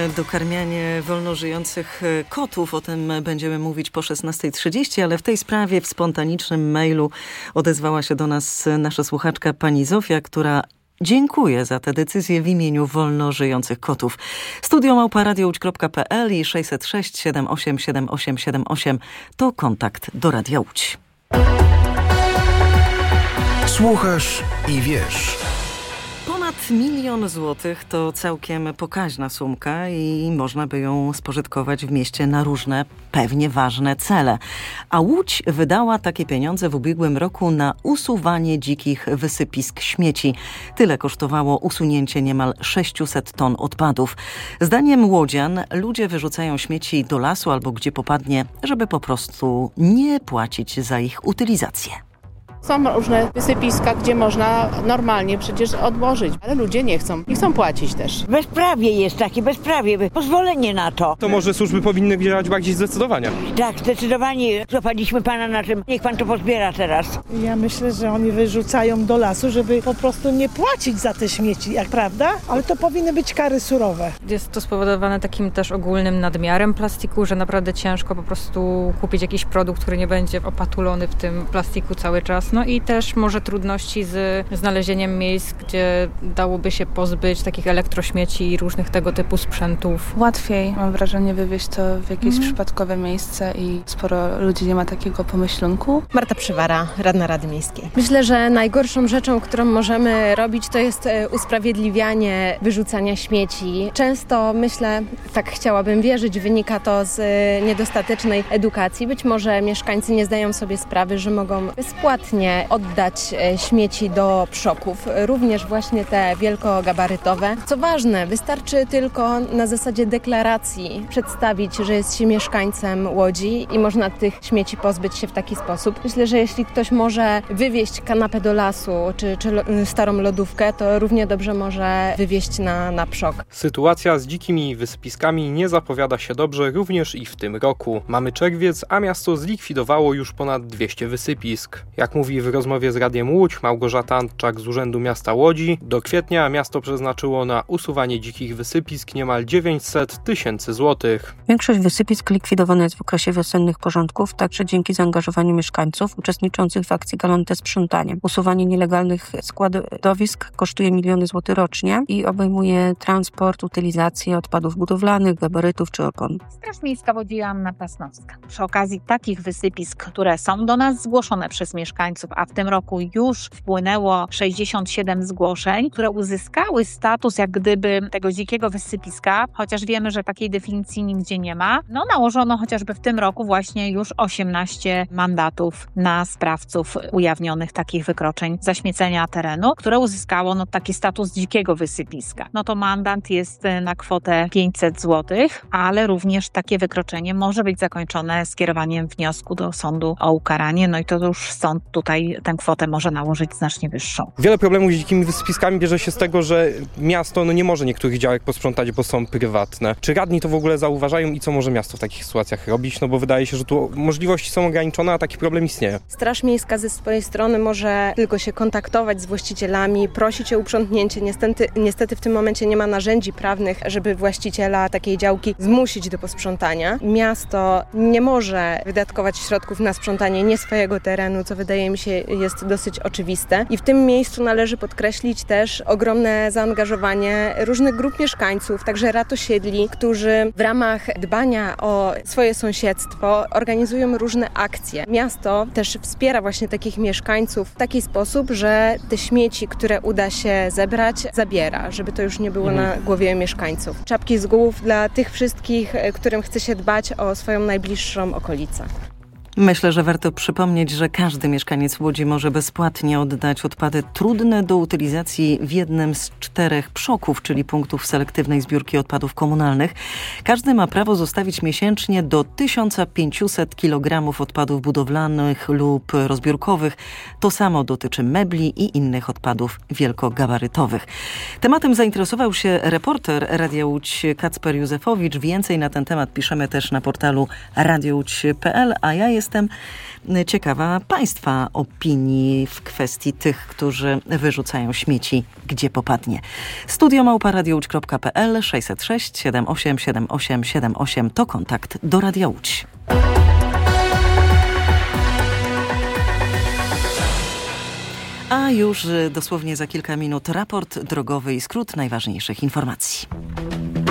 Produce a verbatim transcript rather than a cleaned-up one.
dokarmianie wolno żyjących kotów. O tym będziemy mówić po szesnastej trzydzieści, ale w tej sprawie w spontanicznym mailu odezwała się do nas nasza słuchaczka pani Zofia, która dziękuję za tę decyzję w imieniu wolno żyjących kotów. Studio małpa radio łódź kropka pe el i sześćset sześć siedem osiem siedem osiem siedem osiem to kontakt do Radia Łódź. Słuchasz i wiesz. Ponad milion złotych to całkiem pokaźna sumka i można by ją spożytkować w mieście na różne, pewnie ważne cele. A Łódź wydała takie pieniądze w ubiegłym roku na usuwanie dzikich wysypisk śmieci. Tyle kosztowało usunięcie niemal sześciuset ton odpadów. Zdaniem łodzian ludzie wyrzucają śmieci do lasu albo gdzie popadnie, żeby po prostu nie płacić za ich utylizację. Są różne wysypiska, gdzie można normalnie przecież odłożyć, ale ludzie nie chcą. Nie chcą płacić też. Bezprawie jest takie, bezprawie, pozwolenie na to. To może służby powinny działać bardziej zdecydowanie. Tak, zdecydowanie. Złapaliśmy pana na tym. Niech pan to pozbiera teraz. Ja myślę, że oni wyrzucają do lasu, żeby po prostu nie płacić za te śmieci, jak prawda? Ale to powinny być kary surowe. Jest to spowodowane takim też ogólnym nadmiarem plastiku, że naprawdę ciężko po prostu kupić jakiś produkt, który nie będzie opatulony w tym plastiku cały czas. No i też może trudności z znalezieniem miejsc, gdzie dałoby się pozbyć takich elektrośmieci i różnych tego typu sprzętów. Łatwiej, mam wrażenie, wywieźć to w jakieś mm. przypadkowe miejsce i sporo ludzi nie ma takiego pomyślunku. Marta Przywara, radna Rady Miejskiej. Myślę, że najgorszą rzeczą, którą możemy robić, to jest usprawiedliwianie wyrzucania śmieci. Często, myślę, tak chciałabym wierzyć, wynika to z niedostatecznej edukacji. Być może mieszkańcy nie zdają sobie sprawy, że mogą bezpłatnie oddać śmieci do przoków, również właśnie te wielkogabarytowe. Co ważne, wystarczy tylko na zasadzie deklaracji przedstawić, że jest się mieszkańcem Łodzi i można tych śmieci pozbyć się w taki sposób. Myślę, że jeśli ktoś może wywieźć kanapę do lasu czy, czy starą lodówkę, to równie dobrze może wywieźć na, na przok. Sytuacja z dzikimi wysypiskami nie zapowiada się dobrze również i w tym roku. Mamy czerwiec, a miasto zlikwidowało już ponad dwieście wysypisk. Jak mówi w rozmowie z Radiem Łódź Małgorzata Antczak z Urzędu Miasta Łodzi, do kwietnia miasto przeznaczyło na usuwanie dzikich wysypisk niemal dziewięćset tysięcy złotych. Większość wysypisk likwidowana jest w okresie wiosennych porządków, także dzięki zaangażowaniu mieszkańców uczestniczących w akcji Galante Sprzątanie. Usuwanie nielegalnych składowisk kosztuje miliony złotych rocznie i obejmuje transport, utylizację odpadów budowlanych, gabarytów czy opon. Straż Miejska Łodzi Joanna Prasnowska. Przy okazji takich wysypisk, które są do nas zgłoszone przez mieszkańców, a w tym roku już wpłynęło sześćdziesiąt siedem zgłoszeń, które uzyskały status jak gdyby tego dzikiego wysypiska, chociaż wiemy, że takiej definicji nigdzie nie ma. No nałożono chociażby w tym roku właśnie już osiemnaście mandatów na sprawców ujawnionych takich wykroczeń zaśmiecenia terenu, które uzyskało no, taki status dzikiego wysypiska. No to mandat jest na kwotę pięćset złotych, ale również takie wykroczenie może być zakończone skierowaniem wniosku do sądu o ukaranie, no i to już sąd tutaj tę kwotę może nałożyć znacznie wyższą. Wiele problemów z dzikimi wysypiskami bierze się z tego, że miasto no, nie może niektórych działek posprzątać, bo są prywatne. Czy radni to w ogóle zauważają i co może miasto w takich sytuacjach robić? No bo wydaje się, że tu możliwości są ograniczone, a taki problem istnieje. Straż Miejska ze swojej strony może tylko się kontaktować z właścicielami, prosić o uprzątnięcie. Niestety, niestety w tym momencie nie ma narzędzi prawnych, żeby właściciela takiej działki zmusić do posprzątania. Miasto nie może wydatkować środków na sprzątanie nie swojego terenu, co wydaje mi się jest dosyć oczywiste. I w tym miejscu należy podkreślić też ogromne zaangażowanie różnych grup mieszkańców, także rad osiedli, którzy w ramach dbania o swoje sąsiedztwo organizują różne akcje. Miasto też wspiera właśnie takich mieszkańców w taki sposób, że te śmieci, które uda się zebrać, zabiera, żeby to już nie było mhm. na głowie mieszkańców. Czapki z głów dla tych wszystkich, którym chce się dbać o swoją najbliższą okolicę. Myślę, że warto przypomnieć, że każdy mieszkaniec Łodzi może bezpłatnie oddać odpady trudne do utylizacji w jednym z czterech przoków, czyli punktów selektywnej zbiórki odpadów komunalnych. Każdy ma prawo zostawić miesięcznie do tysiąc pięćset kilogramów odpadów budowlanych lub rozbiórkowych. To samo dotyczy mebli i innych odpadów wielkogabarytowych. Tematem zainteresował się reporter Radia Łódź Kacper Józefowicz. Więcej na ten temat piszemy też na portalu radio łódź kropka pe el, a ja jestem jestem ciekawa Państwa opinii w kwestii tych, którzy wyrzucają śmieci, gdzie popadnie. Studio małpa radio łódź kropka p l sześćset sześć siedem osiem siedem osiem siedem osiem to kontakt do Radia Łódź. A już dosłownie za kilka minut raport drogowy i skrót najważniejszych informacji.